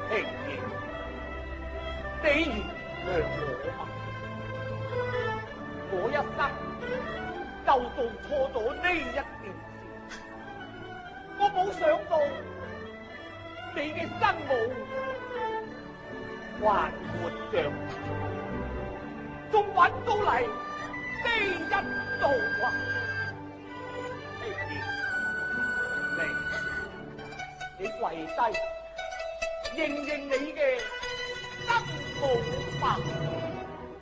平兒，你原諒我吧，我一生就做錯咗呢一件事，我冇想到你嘅生母還活着，仲揾到嚟呢一度啊！平兒，你跪低認認你嘅生母吧。